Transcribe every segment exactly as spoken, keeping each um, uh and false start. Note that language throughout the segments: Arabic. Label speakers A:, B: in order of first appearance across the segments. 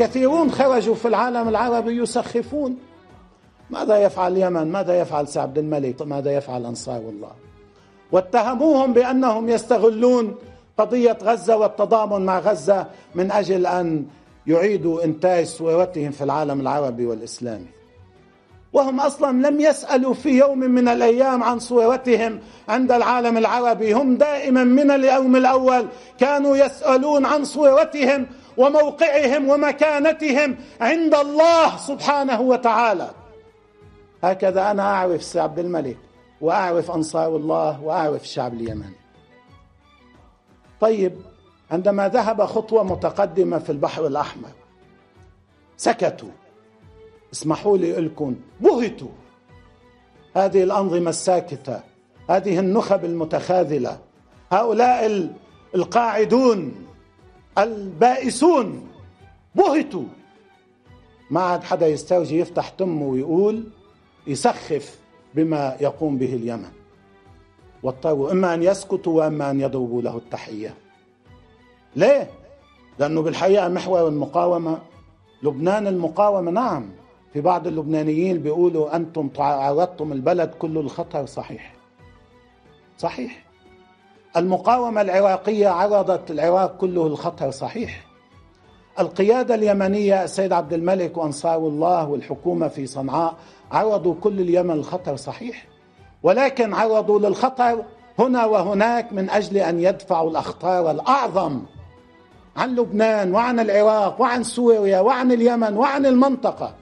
A: كثيرون خرجوا في العالم العربي يسخفون. ماذا يفعل اليمن؟ ماذا يفعل سي عبد الملك؟ ماذا يفعل أنصار الله؟ واتهموهم بأنهم يستغلون قضية غزة والتضامن مع غزة من أجل أن يعيدوا إنتاج صورتهم في العالم العربي والإسلامي، وهم أصلا لم يسألوا في يوم من الأيام عن صورتهم عند العالم العربي. هم دائما من اليوم الأول كانوا يسألون عن صورتهم وموقعهم ومكانتهم عند الله سبحانه وتعالى. هكذا أنا أعرف سي عبد الملك، وأعرف أنصار الله، وأعرف الشعب اليمني. طيب، عندما ذهب خطوة متقدمة في البحر الأحمر سكتوا. اسمحوا لي أقولكم بهتوا. هذه الأنظمة الساكتة، هذه النخب المتخاذلة، هؤلاء القاعدون البائسون بهتوا. ما عاد حدا يستوجي يفتح تمه ويقول يسخف بما يقوم به اليمن، واضطروا إما أن يسكتوا وإما أن يضربوا له التحية. ليه؟ لأنه بالحقيقة محور المقاومة لبنان. المقاومة نعم، في بعض اللبنانيين بيقولوا أنتم عرضتم البلد كله للخطر. صحيح صحيح، المقاومة العراقية عرضت العراق كله للخطر. صحيح، القيادة اليمنية السيد عبد الملك وأنصار الله والحكومة في صنعاء عرضوا كل اليمن للخطر. صحيح، ولكن عرضوا للخطر هنا وهناك من أجل أن يدفعوا الأخطار الأعظم عن لبنان وعن العراق وعن سوريا وعن اليمن وعن المنطقة،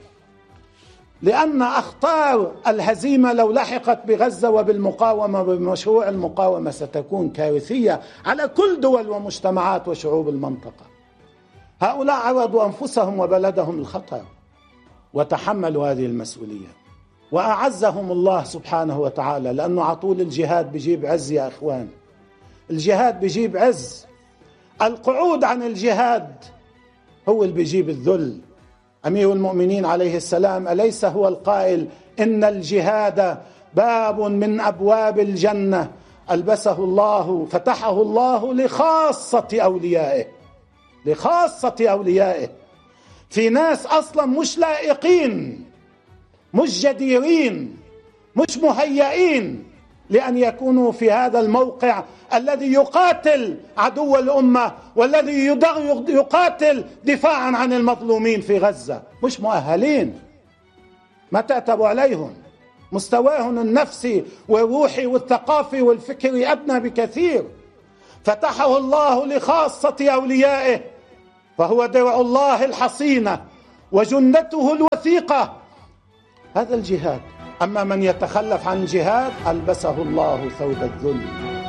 A: لأن أخطار الهزيمة لو لحقت بغزة وبالمقاومة وبمشروع المقاومة ستكون كارثية على كل دول ومجتمعات وشعوب المنطقة. هؤلاء عرضوا أنفسهم وبلدهم الخطر وتحملوا هذه المسؤولية، وأعزهم الله سبحانه وتعالى، لأنه عطول الجهاد بيجيب عز يا إخوان. الجهاد بيجيب عز، القعود عن الجهاد هو اللي بيجيب الذل. أمير المؤمنين عليه السلام أليس هو القائل إن الجهاد باب من أبواب الجنة ألبسه الله فتحه الله لخاصة أوليائه، لخاصة أوليائه. في ناس أصلا مش لائقين، مش جديرين، مش مهيئين لأن يكونوا في هذا الموقع الذي يقاتل عدو الأمة والذي يقاتل دفاعا عن المظلومين في غزة. مش مؤهلين، ما تعتبوا عليهم. مستواهم النفسي والروحي والثقافي والفكري أدنى بكثير. فتحه الله لخاصة أوليائه، فهو درع الله الحصينة وجندته الوثيقة. هذا الجهاد. أما من يتخلف عن الجهاد ألبسه الله ثوب الذل.